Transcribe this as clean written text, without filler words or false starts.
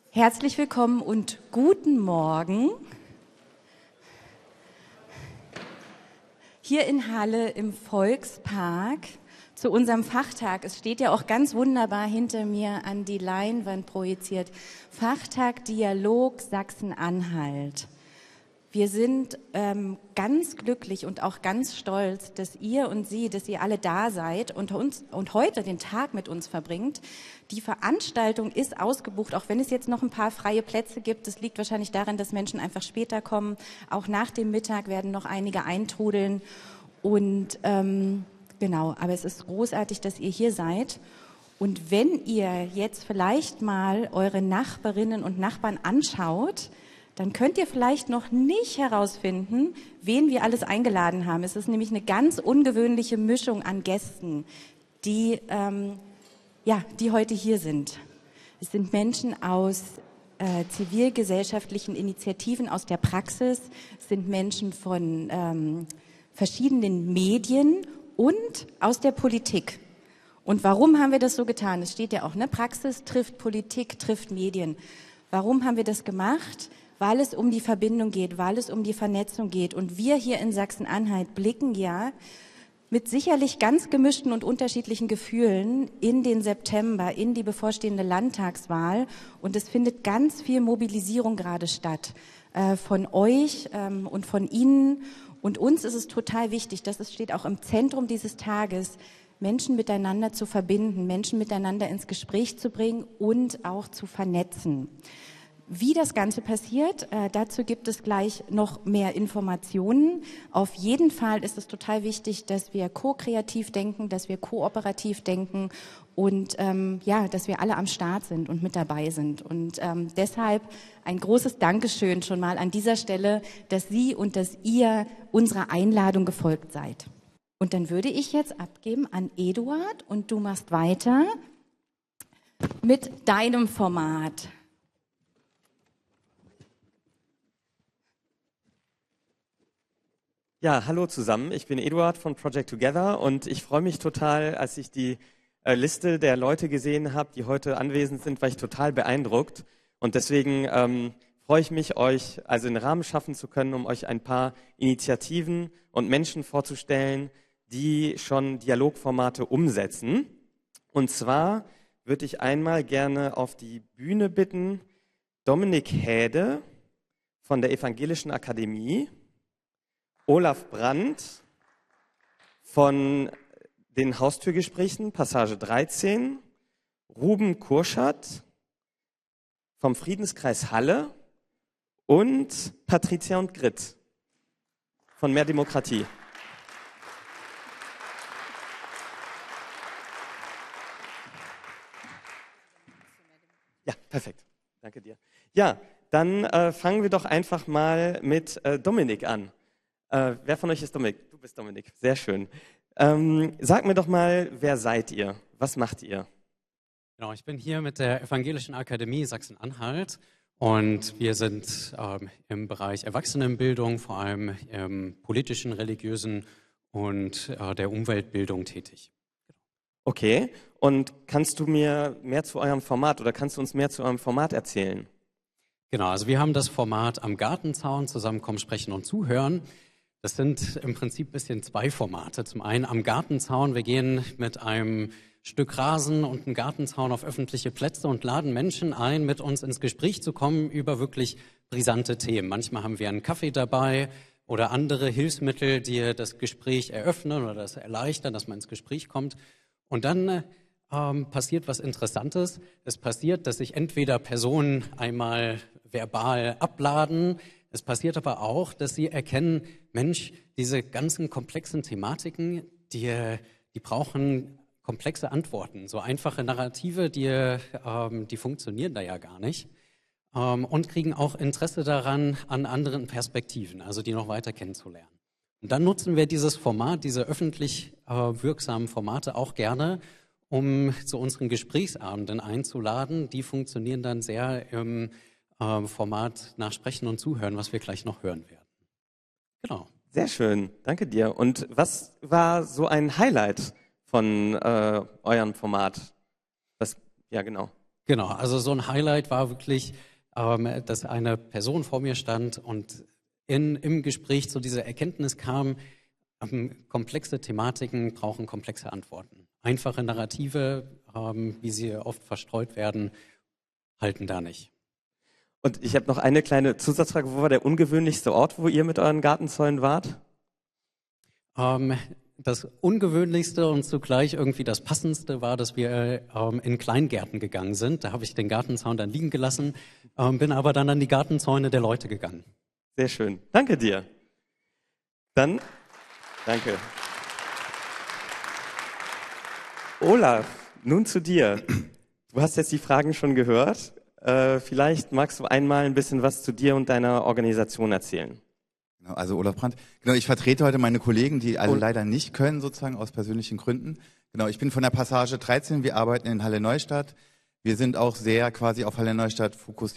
Herzlich willkommen und guten Morgen hier in Halle im Volkspark zu unserem Fachtag. Es steht ja auch ganz wunderbar hinter mir an die Leinwand projiziert. Fachtag Dialog Sachsen-Anhalt. Wir sind ganz glücklich und auch ganz stolz, dass ihr und Sie, dass ihr alle da seid und heute den Tag mit uns verbringt. Die Veranstaltung ist ausgebucht, auch wenn es jetzt noch ein paar freie Plätze gibt. Das liegt wahrscheinlich daran, dass Menschen einfach später kommen. Auch nach dem Mittag werden noch einige eintrudeln. Und genau, aber es ist großartig, dass ihr hier seid. Und wenn ihr jetzt vielleicht mal eure Nachbarinnen und Nachbarn anschaut, dann könnt ihr vielleicht noch nicht herausfinden, wen wir alles eingeladen haben. Es ist nämlich eine ganz ungewöhnliche Mischung an Gästen, die heute hier sind. Es sind Menschen aus zivilgesellschaftlichen Initiativen, aus der Praxis, es sind Menschen von verschiedenen Medien und aus der Politik. Und warum haben wir das so getan? Es steht ja auch, ne? Praxis trifft Politik, trifft Medien. Warum haben wir das gemacht? Weil es um die Verbindung geht, weil es um die Vernetzung geht. Und wir hier in Sachsen-Anhalt blicken ja mit sicherlich ganz gemischten und unterschiedlichen Gefühlen in den September, in die bevorstehende Landtagswahl. Und es findet ganz viel Mobilisierung gerade statt von euch und von Ihnen. Und uns ist es total wichtig, das steht auch im Zentrum dieses Tages, Menschen miteinander zu verbinden, Menschen miteinander ins Gespräch zu bringen und auch zu vernetzen. Wie das Ganze passiert, dazu gibt es gleich noch mehr Informationen. Auf jeden Fall ist es total wichtig, dass wir ko-kreativ denken, dass wir kooperativ denken und dass wir alle am Start sind und mit dabei sind. Und deshalb ein großes Dankeschön schon mal an dieser Stelle, dass Sie und dass ihr unserer Einladung gefolgt seid. Und dann würde ich jetzt abgeben an Eduard und du machst weiter mit deinem Format. Ja, hallo zusammen. Ich bin Eduard von Project Together und ich freue mich total, als ich die Liste der Leute gesehen habe, die heute anwesend sind, war ich total beeindruckt. Und deswegen freue ich mich, euch also einen Rahmen schaffen zu können, um euch ein paar Initiativen und Menschen vorzustellen, die schon Dialogformate umsetzen. Und zwar würde ich einmal gerne auf die Bühne bitten Dominik Häde von der Evangelischen Akademie, Olaf Brandt von den Haustürgesprächen, Passage 13, Ruben Kurschat vom Friedenskreis Halle und Patricia und Grit von Mehr Demokratie. Ja, perfekt. Danke dir. Ja, dann fangen wir doch einfach mal mit Dominik an. Wer von euch ist Dominik? Du bist Dominik, sehr schön. Sag mir doch mal, wer seid ihr? Was macht ihr? Genau, ich bin hier mit der Evangelischen Akademie Sachsen-Anhalt und wir sind im Bereich Erwachsenenbildung, vor allem im politischen, religiösen und der Umweltbildung tätig. Okay, und kannst du mir mehr zu eurem Format oder kannst du uns mehr zu eurem Format erzählen? Genau, also wir haben das Format am Gartenzaun, zusammenkommen, sprechen und zuhören. Das sind im Prinzip ein bisschen zwei Formate. Zum einen am Gartenzaun, wir gehen mit einem Stück Rasen und einem Gartenzaun auf öffentliche Plätze und laden Menschen ein, mit uns ins Gespräch zu kommen über wirklich brisante Themen. Manchmal haben wir einen Kaffee dabei oder andere Hilfsmittel, die das Gespräch eröffnen oder das erleichtern, dass man ins Gespräch kommt. Und dann passiert was Interessantes. Es passiert, dass sich entweder Personen einmal verbal abladen. Es passiert aber auch, dass sie erkennen, Mensch, diese ganzen komplexen Thematiken, die brauchen komplexe Antworten. So einfache Narrative, die funktionieren da ja gar nicht. Und kriegen auch Interesse daran, an anderen Perspektiven, also die noch weiter kennenzulernen. Und dann nutzen wir dieses Format, diese öffentlich wirksamen Formate auch gerne, um zu unseren Gesprächsabenden einzuladen. Die funktionieren dann sehr im Format nach Sprechen und Zuhören, was wir gleich noch hören werden. Genau. Sehr schön, danke dir. Und was war so ein Highlight von eurem Format? Ja, genau. Genau, also so ein Highlight war wirklich, dass eine Person vor mir stand und im Gespräch zu dieser Erkenntnis kam, komplexe Thematiken brauchen komplexe Antworten. Einfache Narrative, wie sie oft verstreut werden, halten da nicht. Und ich habe noch eine kleine Zusatzfrage. Wo war der ungewöhnlichste Ort, wo ihr mit euren Gartenzäunen wart? Das Ungewöhnlichste und zugleich irgendwie das Passendste war, dass wir in Kleingärten gegangen sind. Da habe ich den Gartenzaun dann liegen gelassen, bin aber dann an die Gartenzäune der Leute gegangen. Sehr schön. Danke dir. Dann, danke. Olaf, nun zu dir. Du hast jetzt die Fragen schon gehört. Vielleicht magst du einmal ein bisschen was zu dir und deiner Organisation erzählen. Also Olaf Brandt. Genau, ich vertrete heute meine Kollegen, die alle leider nicht können, sozusagen aus persönlichen Gründen. Genau, ich bin von der Passage 13. Wir arbeiten in Halle Neustadt. Wir sind auch sehr quasi auf Halle Neustadt fokussiert.